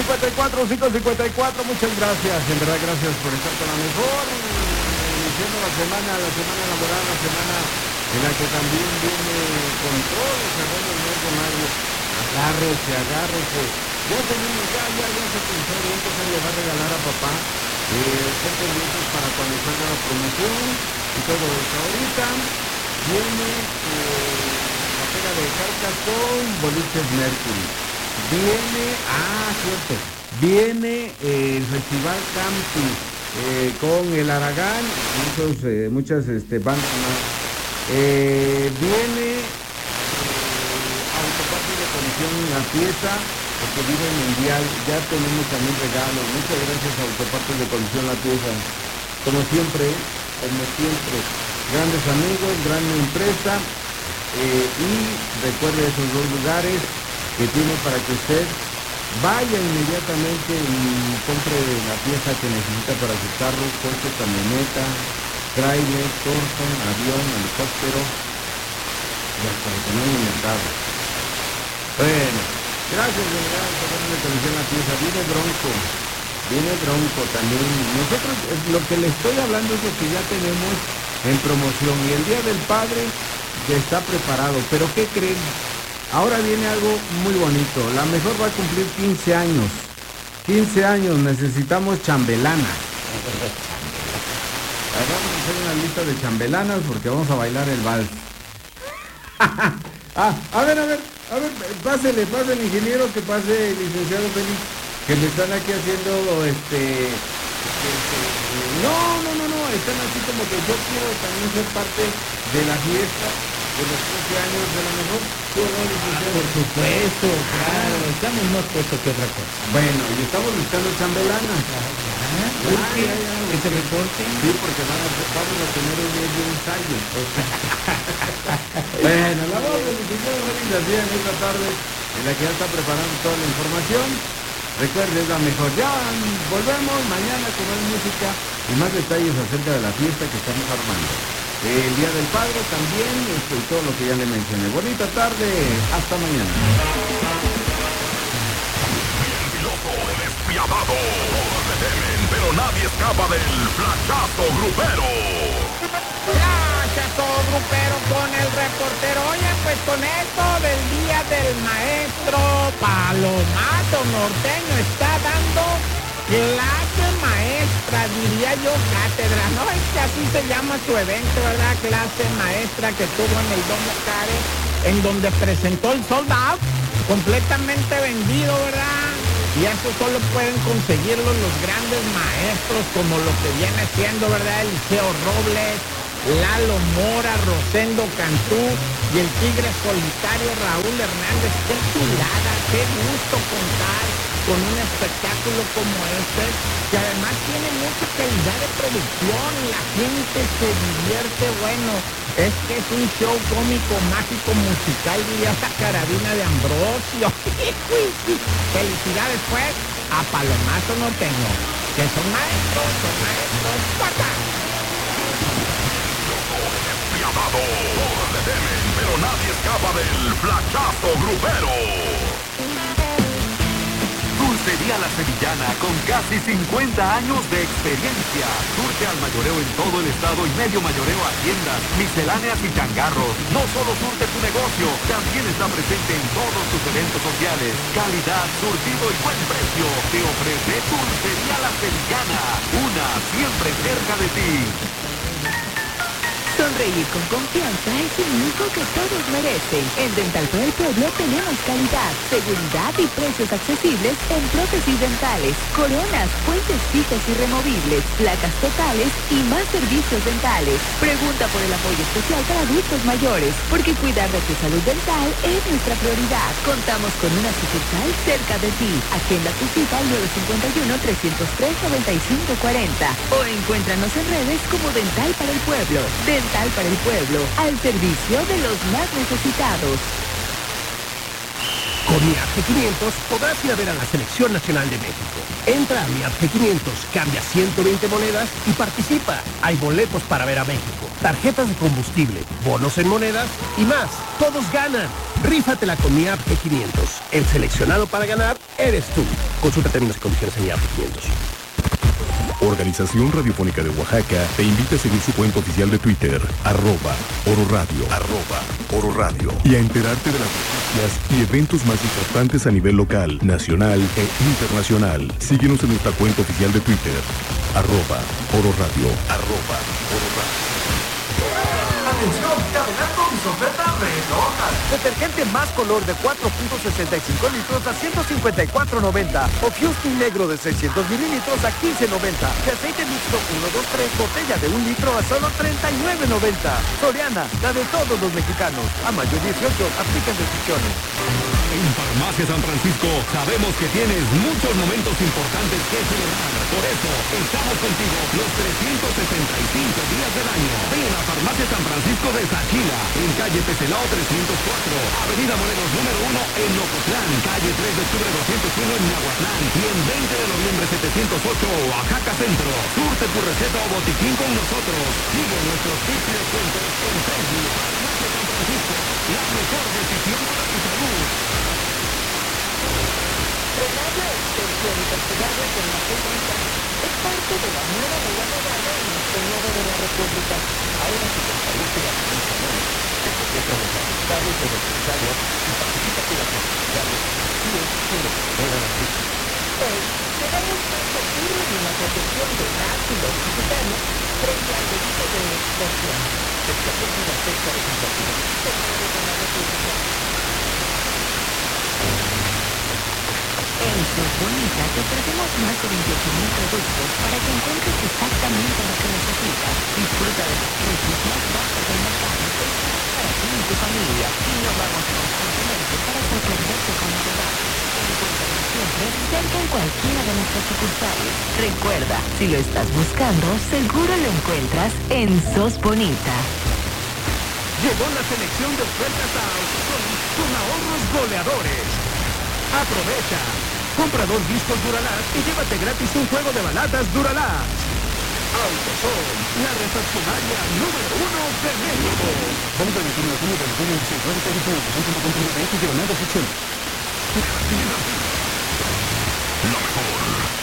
554, muchas gracias, en verdad gracias por estar con la mejor, iniciando la semana laboral, la semana en la que también viene con todo, cerrando el mes de mayo. Agárrese. Ya tenemos, ya se pensó bien que se le va a regalar a papá. Estén pendientes para cuando salga la promoción y todo eso. Ahorita viene la pega de cartas con Boliches Mercury. Viene el Festival Campus con el Aragán, muchas bandas más. Viene Autopartes de Colisión en la fiesta, porque vive el Mundial. Ya tenemos también regalos. Muchas gracias a Autopartes de Colisión La Pieza. Como siempre, grandes amigos, gran empresa. Y recuerde esos dos lugares que tiene para que usted vaya inmediatamente y compre la pieza que necesita para su carro, coche, camioneta, trailer, Thorson, avión, helicóptero y hasta lo que no hay en el mercado. Bueno, gracias general por darme atención a la pieza. Viene Bronco también. Nosotros lo que le estoy hablando es de que ya tenemos en promoción y el Día del Padre ya está preparado, pero ¿qué creen? Ahora viene algo muy bonito. La mejor va a cumplir 15 años. 15 años, necesitamos chambelanas. Vamos a hacer una lista de chambelanas porque vamos a bailar el vals. A ver, pásele, ingeniero, que pase el licenciado Félix, que me están aquí haciendo no, están así como que yo quiero también ser parte de la fiesta de los 15 años de la mejor. Por supuesto, claro, estamos más puestos que otra cosa. Bueno, y estamos buscando chambelanas. ¿Que se reporten? Sí, porque vamos a tener un día de ensayo. Bueno, la voz del licenciado Félix García en esta tarde, en la que ya está preparando toda la información. Recuerde, es la mejor. Ya volvemos mañana con más música y más detalles acerca de la fiesta que estamos armando. El Día del Padre también, y todo lo que ya le mencioné. Bonita tarde, hasta mañana. El piloto, el despiadado, todos le temen, pero nadie escapa del flachazo grupero. Flachazo grupero con el reportero. Oye, pues con esto del Día del Maestro, Palomazo Norteño está dando clase maestra, diría yo, cátedra, ¿no? Es que así se llama su evento, ¿verdad? Clase maestra que tuvo en el Domo Care, en donde presentó el sold out, completamente vendido, ¿verdad? Y eso solo pueden conseguirlo los grandes maestros, como lo que viene siendo, ¿verdad? Eliseo Robles, Lalo Mora, Rosendo Cantú y el tigre solitario Raúl Hernández. ¡Qué chulada! ¡Qué gusto contar con un espectáculo como este, que además tiene mucha calidad de producción! La gente se divierte. Bueno, es que es un show cómico, mágico, musical, diría la carabina de Ambrosio. Felicidades pues a Palomazo Norteño, que son maestros, ¡pata! Todos le temen, pero nadie escapa del flachazo grupero. Dulcería La Sevillana, con casi 50 años de experiencia. Surte al mayoreo en todo el estado y medio mayoreo a tiendas, misceláneas y changarros. No solo surte tu negocio, también está presente en todos tus eventos sociales. Calidad, surtido y buen precio. Te ofrece Dulcería La Sevillana, una siempre cerca de ti. Sonreír con confianza es lo único que todos merecen. En Dental para el Pueblo tenemos calidad, seguridad y precios accesibles en prótesis dentales, coronas, puentes fijos y removibles, placas totales y más servicios dentales. Pregunta por el apoyo especial para adultos mayores, porque cuidar de tu salud dental es nuestra prioridad. Contamos con una sucursal cerca de ti. Agenda tu cita al 951-303-9540 o encuéntranos en redes como Dental para el Pueblo. Dental para el Pueblo, al servicio de los más necesitados. Con mi AG 500 podrás ir a ver a la Selección Nacional de México. Entra a mi AG 500, cambia 120 monedas y participa. Hay boletos para ver a México, tarjetas de combustible, bonos en monedas y más. Todos ganan. Rífatela con mi AG 500. El seleccionado para ganar eres tú. Consulta términos y condiciones en mi AG 500. Organización Radiofónica de Oaxaca te invita a seguir su cuenta oficial de Twitter, @Oro Radio, y a enterarte de las noticias y eventos más importantes a nivel local, nacional e internacional. Síguenos en nuestra cuenta oficial de Twitter, @Oro Radio. Atención, caminando mis ofertas relojas. Detergente más color de 4.65 litros a 154.90. O Fusty negro de 600 mililitros a 15.90. Y aceite mixto 123, botella de 1 litro a solo 39.90. Soriana, la de todos los mexicanos. A mayo 18, aplican restricciones. En Farmacia San Francisco sabemos que tienes muchos momentos importantes que celebrar. Por eso estamos contigo los 365 días del año. Ven a Farmacia San Francisco de Saquila, en calle Pecelao 304, avenida Morelos número 1 en Ocotlán, calle 3 de octubre 201 en Nahuatlán y en 20 de noviembre 708 Oaxaca Centro. Surte tu receta o botiquín con nosotros. Sigue nuestros tips y descuentos en Facebook. Farmacia San Francisco, la mejor decisión para tu salud. Renata Extensión y Personal con la Pública es parte de la nueva ley aprobada en el Senado de la República. Ahora se fortalece la administración, se protege a los afectados de los empresarios y participa con las autoridades y es quien le protegerá a las víctimas. Hoy se da un paso firme en la protección de las y los mexicanos frente al delito de extorsión. Extorsión de la sexta legislatura. Senado de la República. En Sosbonita te ofrecemos más de 28,000 productos para que encuentres exactamente lo que necesitas. Disfruta de los precios más bajos del mercado pensados para ti y tu familia. Innovamos constantemente para sorprenderte con novedades. Encuéntranos siempre cerca en cualquiera de nuestras sucursales. Recuerda, si lo estás buscando, seguro lo encuentras en Sosbonita. Llegó la selección de ofertas a AutoZone con ahorros goleadores. ¡Aprovecha! Compra 2 discos Duralast y llévate gratis un juego de baladas Duralast. AutoZone, la refaccionaria número 1 de México. Vamos a decir una de los buenos usuarios que dicen que son como control de diagonal de sección. Lo mejor.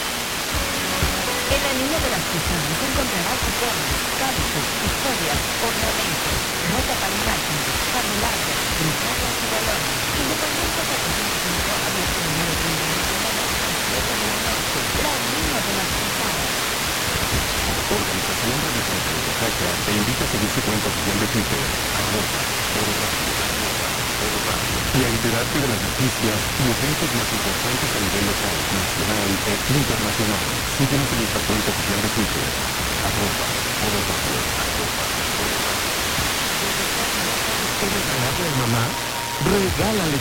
En la línea de las personas encontrarás cupones, cálices, historias, ornamentos, ropa para imagen, parruladas, brincallas y balones, independientes de 405 abierto en 9 de la noche, la línea de las personas. Organización Radiofónica de Oaxaca te invita a seguir su cuenta oficial de Twitter, @Oro Radio, y a enterarte de las noticias y eventos más importantes a nivel local, nacional e internacional. Síguenos en nuestra cuenta oficial de Twitter, @Oro Radio. ¿Quieres regalarle a mamá? Regálale